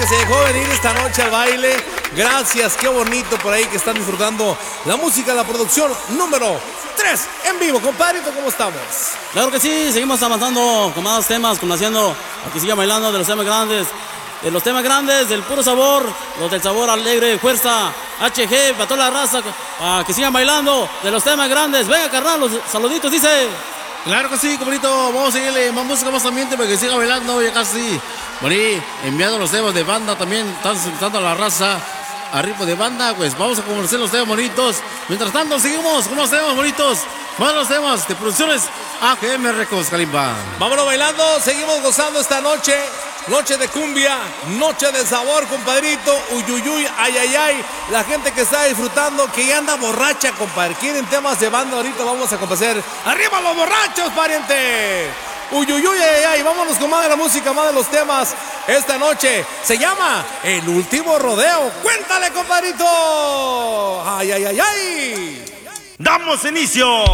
se dejó venir esta noche al baile. Gracias, qué bonito por ahí que están disfrutando la música, la producción número 3 en vivo. Compadrito, ¿cómo estamos? Claro que sí, seguimos avanzando con más temas, haciendo Aquí Sigue Bailando, de los temas grandes. De los temas grandes, del puro sabor, los del sabor alegre, fuerza, HG, para toda la raza, para que sigan bailando, de los temas grandes. Venga, carnal, los saluditos, dice. Claro que sí, compadrito, vamos a seguirle más música, más ambiente para que siga bailando, ya casi. Bueno, y enviando los temas de banda también, están sentando a la raza a ritmo de banda, pues vamos a conocer los temas bonitos. Mientras tanto, seguimos con los temas bonitos, más los temas de producciones AGM Records Kalimba. Vámonos bailando, seguimos gozando esta noche. Noche de cumbia, noche de sabor, compadrito. Uyuyuy, ay, ay, ay. La gente que está disfrutando, que ya anda borracha, compadre. Quieren temas de banda, ahorita vamos a complacer. ¡Arriba los borrachos, pariente! Uyuyuy, ay, ay, ay. Vámonos con más de la música, más de los temas. Esta noche se llama El Último Rodeo. ¡Cuéntale, compadrito! ¡Ay, ay, ay, ay! ¡Damos inicio!